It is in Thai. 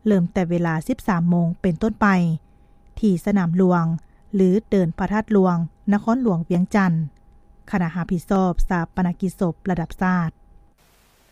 เริ่มแต่เวลา 13 โมงเป็นต้นไปที่สนามหลวงหรือเดินพระธาตุหลวงนครหลวงเวียงจันทน์คณะรับผิดชอบชาปนกิจศพระดับชาติ